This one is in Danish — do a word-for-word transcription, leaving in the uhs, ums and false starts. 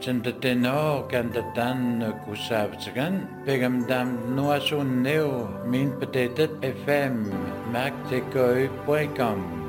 Tendeteno Kandadan Kusavzagan, Pegamdam Noasun Neo, Min Petetet F M, Magtekoi point com.